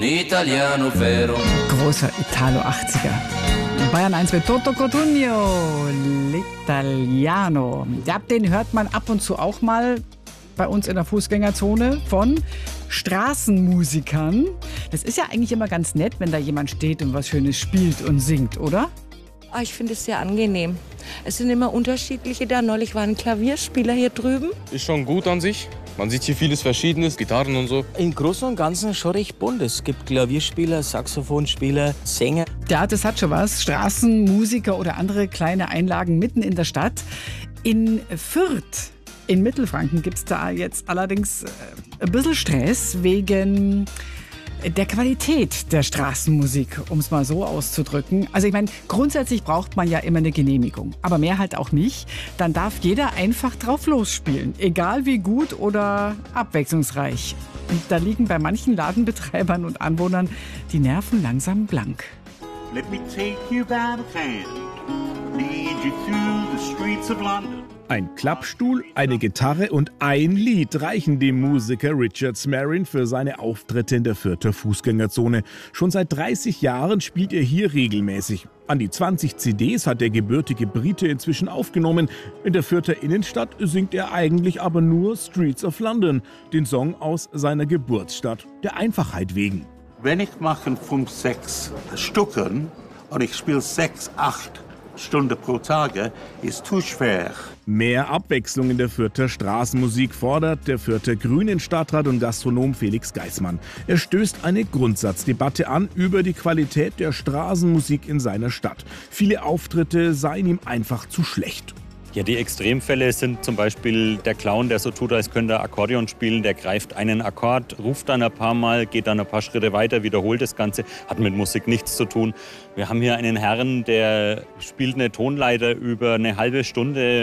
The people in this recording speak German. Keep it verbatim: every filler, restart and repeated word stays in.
Italiano vero. Großer Italo-achtziger. Bayern eins mit Toto Cotugno, L'Italiano. Ja, den hört man ab und zu auch mal bei uns in der Fußgängerzone von Straßenmusikern. Das ist ja eigentlich immer ganz nett, wenn da jemand steht und was Schönes spielt und singt, oder? Ah, ich finde es sehr angenehm. Es sind immer unterschiedliche da. Neulich war ein Klavierspieler hier drüben. Ist schon gut an sich. Man sieht hier vieles Verschiedenes, Gitarren und so. Im Großen und Ganzen schon recht bunt. Es gibt Klavierspieler, Saxophonspieler, Sänger. Ja, das hat schon was. Straßenmusiker oder andere kleine Einlagen mitten in der Stadt. In Fürth, in Mittelfranken, gibt es da jetzt allerdings ein bisschen Stress wegen der Qualität der Straßenmusik, um es mal so auszudrücken. Also ich meine, grundsätzlich braucht man ja immer eine Genehmigung, aber mehr halt auch nicht. Dann darf jeder einfach drauf losspielen, egal wie gut oder abwechslungsreich. Und da liegen bei manchen Ladenbetreibern und Anwohnern die Nerven langsam blank. Let me take you by the hand, lead you through the streets of London. Ein Klappstuhl, eine Gitarre und ein Lied reichen dem Musiker Richard Smarin für seine Auftritte in der Fürther Fußgängerzone. Schon seit dreißig Jahren spielt er hier regelmäßig. An die zwanzig C Ds hat der gebürtige Brite inzwischen aufgenommen. In der Fürther Innenstadt singt er eigentlich aber nur Streets of London, den Song aus seiner Geburtsstadt, der Einfachheit wegen. Wenn ich mache fünf, sechs Stücken und ich spiele sechs, acht Stunden pro Tage, ist zu schwer. Mehr Abwechslung in der Fürther Straßenmusik fordert der Fürther Grünen Stadtrat und Gastronom Felix Geismann. Er stößt eine Grundsatzdebatte an über die Qualität der Straßenmusik in seiner Stadt. Viele Auftritte seien ihm einfach zu schlecht. Ja, die Extremfälle sind zum Beispiel der Clown, der so tut, als könnte er Akkordeon spielen. Der greift einen Akkord, ruft dann ein paar Mal, geht dann ein paar Schritte weiter, wiederholt das Ganze. Hat mit Musik nichts zu tun. Wir haben hier einen Herrn, der spielt eine Tonleiter über eine halbe Stunde.